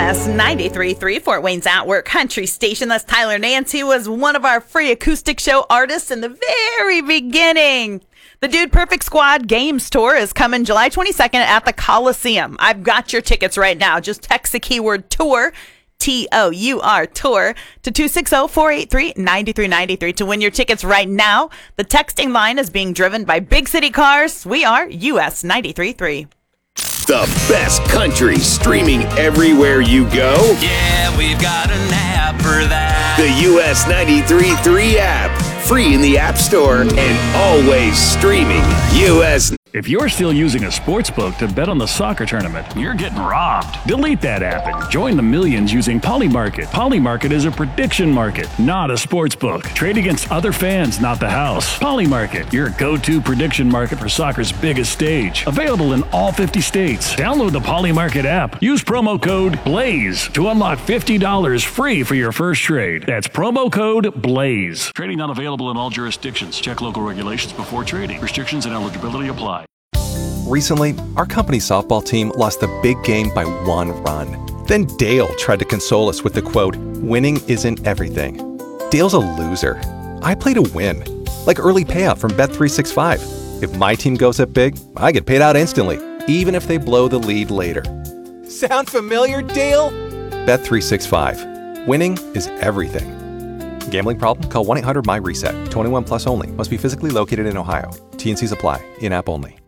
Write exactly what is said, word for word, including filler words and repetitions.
S ninety-three point three, Fort Wayne's Outwork Country Station. That's Tyler Nance. He was one of our free acoustic show artists in the very beginning. The Dude Perfect Squad Games Tour is coming July twenty-second at the Coliseum. I've got your tickets right now. Just text the keyword tour, T O U R, tour, to two six zero, four eight three, nine three nine three to win your tickets right now. The texting line is being driven by Big City Cars. We are U S ninety-three point three. The best country streaming everywhere you go. Yeah, we've got an app for that. The U S ninety-three point three app. Free in the App Store and always streaming U S If you're still using a sportsbook to bet on the soccer tournament, you're getting robbed. Delete that app and join the millions using Polymarket. Polymarket is a prediction market, not a sportsbook. Trade against other fans, not the house. Polymarket, your go-to prediction market for soccer's biggest stage. Available in all fifty states. Download the Polymarket app. Use promo code BLAZE to unlock fifty dollars free for your first trade. That's promo code BLAZE. Trading not available in all jurisdictions. Check local regulations before trading. Restrictions and eligibility apply. Recently, our company's softball team lost the big game by one run. Then Dale tried to console us with the quote, "Winning isn't everything." Dale's a loser. I play to win. Like early payout from Bet three sixty-five. If my team goes up big, I get paid out instantly, even if they blow the lead later. Sound familiar, Dale? Bet three sixty-five. Winning is everything. Gambling problem? Call one eight hundred M Y RESET. twenty-one plus only. Must be physically located in Ohio. T and Cs apply. In-app only.